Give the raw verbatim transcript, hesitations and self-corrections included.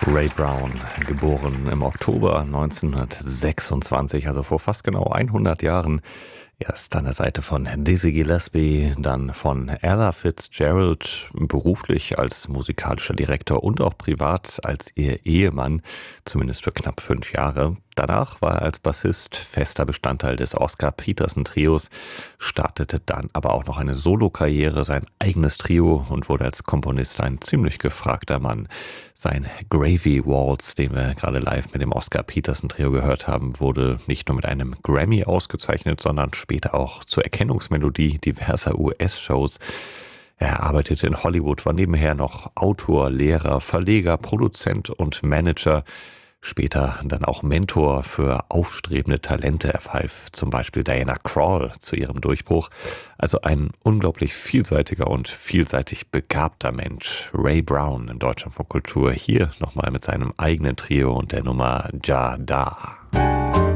Ray Brown, geboren im Oktober neunzehnhundertsechsundzwanzig, also vor fast genau hundert Jahren. Erst an der Seite von Dizzy Gillespie, dann von Ella Fitzgerald, beruflich als musikalischer Direktor und auch privat als ihr Ehemann, zumindest für knapp fünf Jahre. Danach war er als Bassist fester Bestandteil des Oscar Peterson Trios, startete dann aber auch noch eine Solokarriere, sein eigenes Trio und wurde als Komponist ein ziemlich gefragter Mann. Sein Gravy Waltz, den wir gerade live mit dem Oscar Peterson Trio gehört haben, wurde nicht nur mit einem Grammy ausgezeichnet, sondern später auch zur Erkennungsmelodie diverser U S-Shows. Er arbeitete in Hollywood, war nebenher noch Autor, Lehrer, Verleger, Produzent und Manager. Später dann auch Mentor für aufstrebende Talente. Er verhalf zum Beispiel Diana Krall zu ihrem Durchbruch. Also ein unglaublich vielseitiger und vielseitig begabter Mensch. Ray Brown in Deutschlandfunk Kultur. Hier nochmal mit seinem eigenen Trio und der Nummer Ja Da.